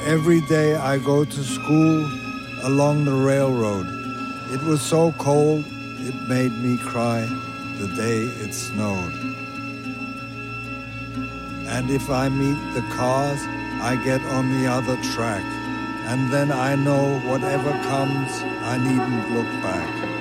Every day I go to school along the railroad. It was so cold, it made me cry the day it snowed. And if I meet the cars, I get on the other track. And then I know whatever comes, I needn't look back.